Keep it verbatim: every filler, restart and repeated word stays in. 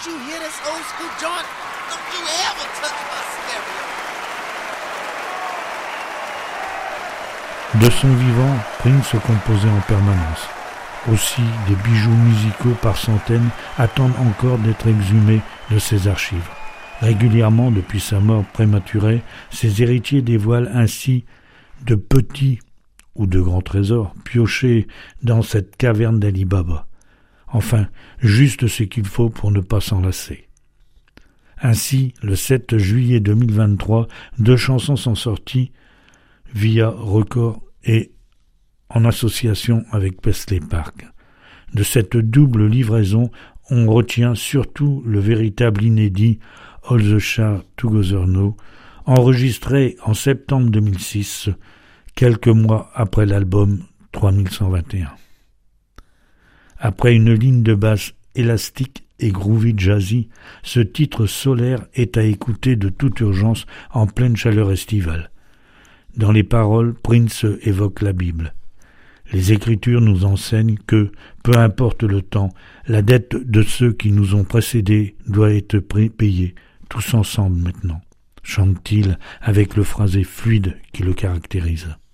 Don't you hear this old school joint? Don't you ever touch my stereo. De son vivant, Prince composait en permanence. Aussi, des bijoux musicaux par centaines attendent encore d'être exhumés de ses archives. Régulièrement, depuis sa mort prématurée, ses héritiers dévoilent ainsi de petits ou de grands trésors piochés dans cette caverne d'Ali Baba. Enfin, juste ce qu'il faut pour ne pas s'enlacer. Ainsi, le sept juillet deux mille vingt-trois, deux chansons sont sorties via Record et en association avec Paisley Park. De cette double livraison, on retient surtout le véritable inédit All the Stars Together Now, enregistré en septembre deux mille six, quelques mois après l'album trois mille cent vingt et un. Après une ligne de basse élastique et groovy jazzy, ce titre solaire est à écouter de toute urgence en pleine chaleur estivale. Dans les paroles, Prince évoque la Bible. Les Écritures nous enseignent que, peu importe le temps, la dette de ceux qui nous ont précédés doit être payée, tous ensemble maintenant, chante-t-il avec le phrasé fluide qui le caractérise.